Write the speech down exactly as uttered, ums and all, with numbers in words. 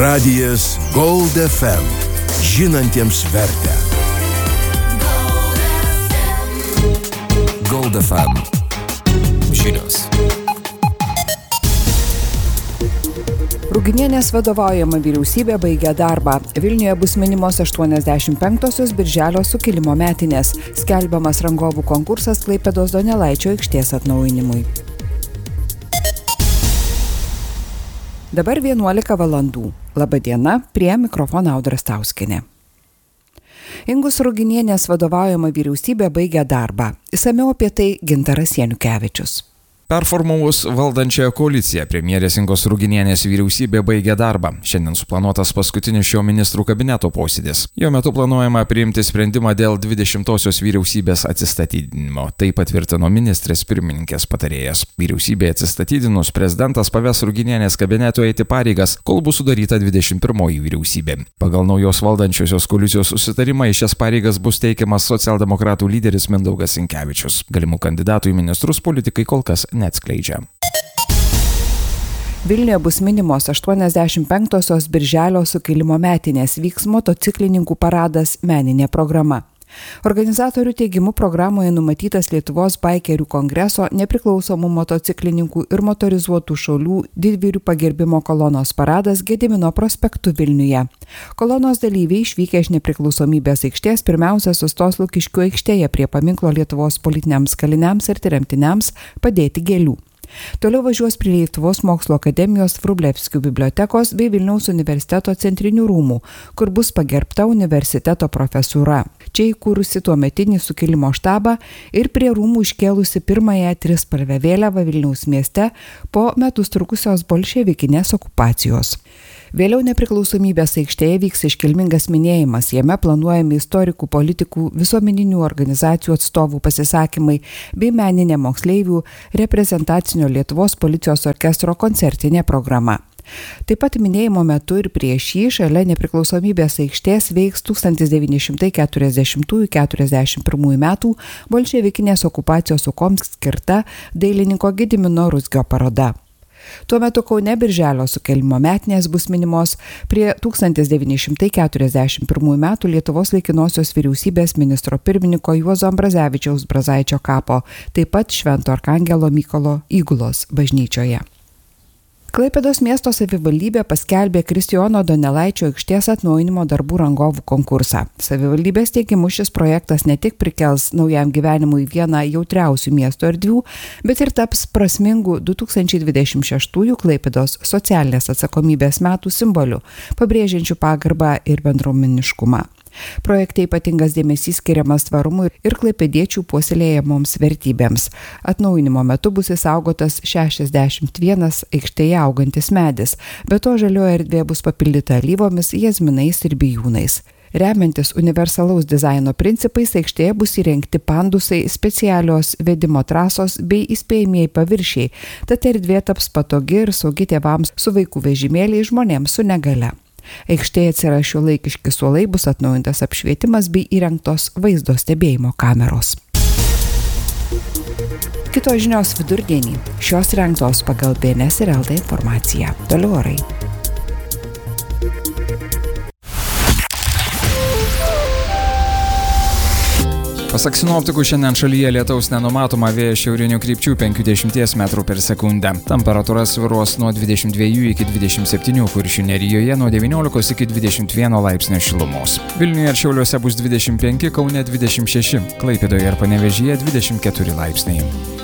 Radijas Gold F M. Žinantiems vertę. Gold F M. Žinios. Ruginienės vadovaujama vyriausybė baigia darbą. Vilniuje bus minimos aštuoniasdešimt penktosios Birželio sukilimo metinės. Skelbiamas rangovų konkursas Klaipėdos Donelaičio aikštės atnaujinimui. Dabar vienuolika valandų. Labadiena, prie mikrofono Audra Stauskienė. Ingos Ruginienės vadovaujama vyriausybė baigia darbą. Išsamiau apie tai Gintaras Janukevičius. Performavus valdančiąją koaliciją, premjerės Ingos Ruginienės vyriausybė baigė darbą. Šiandien suplanuotas paskutinis šio ministrų kabineto posėdis. Jo metu planuojama priimti sprendimą dėl dvidešimtosios vyriausybės atsistatydinimo. Tai patvirtino ministrės pirmininkės patarėjas. Vyriausybė atsistatydinus, prezidentas paves Ruginienės kabineto eiti pareigas, kol bus sudaryta dvidešimt pirmoji vyriausybė. Pagal naujos valdančiosios koalicijos susitarimą į šias pareigas bus teikiamas socialdemokratų lyderis Mindaugas Sinkevičius. Galimų kandidatų į ministrus politikai kol kas neatskleidžia. Vilniuje bus minimos aštuoniasdešimt penktosios Birželio sukilimo metinės, vyks motociklininkų paradas meninė programa. Organizatorių teigimu programoje numatytas Lietuvos baikerių kongreso, nepriklausomų motociklininkų ir motorizuotų šaulių didvyrių pagerbimo kolonos paradas Gedimino prospektu Vilniuje. Kolonos dalyviai išvykę iš nepriklausomybės aikštės pirmiausia sustos Lukiškių aikštėje prie paminklo Lietuvos politiniams kaliniams ir tremtiniams padėti gėlių. Toliau važiuos prie Lietuvos mokslo akademijos Vrublevskių bibliotekos bei Vilniaus universiteto centrinių rūmų, kur bus pagerbta universiteto profesūra. Čia įkūrusi tuometinį sukilimo štabą ir prie rūmų iškėlusi pirmąją trispalvę vėliavą Vilniaus mieste po metus trukusios bolševikinės okupacijos. Vėliau nepriklausomybės aikštėje vyks iškilmingas minėjimas, jame planuojami istorikų, politikų, visuomeninių organizacijų atstovų pasisakymai bei meninė moksleivių reprezentacinio Lietuvos policijos orkestro koncertinė programa. Taip pat minėjimo metu ir prieš jį šalia nepriklausomybės aikštės veiks tūkstantis devyni šimtai keturiasdešimtųjų - keturiasdešimt pirmųjų metų bolševikinės okupacijos aukoms skirta dailininko Gedimino Ruzgio paroda. Tuo metu Kaune Birželio sukilimo metinės bus minimos prie tūkstantis devyni šimtai keturiasdešimt pirmųjų metų Lietuvos laikinosios vyriausybės ministro pirmininko Juozo Ambrazevičiaus Brazaičio kapo, taip pat Švento Arkangelo Mykolo Įgulos bažnyčioje. Klaipėdos miesto savivaldybė paskelbė Kristijono Donelaičio aikštės atnaujinimo darbų rangovų konkursą. Savivaldybės teigimu šis projektas ne tik prikels naujam gyvenimui vieną jautriausių miesto erdvių, bet ir taps prasmingu du tūkstančiai dvidešimt šeštųjų Klaipėdos socialinės atsakomybės metų simboliu, pabrėžiančiu pagarbą ir bendruomeniškumą. Projekte ypatingas dėmesys skiriamas tvarumui ir klaipėdiečių puoselėjamoms vertybėms. Atnaujinimo metu bus išsaugotas šešiasdešimt vienas aikštėje augantis medis, be to žalioji erdvė bus papildyta alyvomis, jazminais ir bijūnais. Remiantis universalaus dizaino principais, aikštėje bus įrengti pandusai, specialios vedimo trasos bei įspėjamieji paviršiai, tad erdvė taps patogi ir saugi tėvams su vaikų vežimėliais, žmonėms su negale. Aikštėje atsiras šiuolaikiški suolai, bus atnaujintas apšvietimas bei įrengtos vaizdo stebėjimo kameros. Kitos žinios vidurdienį. Šios rengtos pagal B N S ir L T informaciją. Toliau orai. Pasak sinoptikų, šiandien šalyje lietaus nenumatoma, vėjas šiaurinių krypčių penkiasdešimt metrų per sekundę. Temperatūra svyruos nuo dvidešimt dviejų iki dvidešimt septynių, Kuršių nerijoje nuo devyniolikos iki dvidešimt vieno laipsnio šilumos. Vilniuje ir Šiauliuose bus dvidešimt penki, Kaune dvidešimt šeši, Klaipėdoje ir Panevėžyje dvidešimt keturi laipsniai.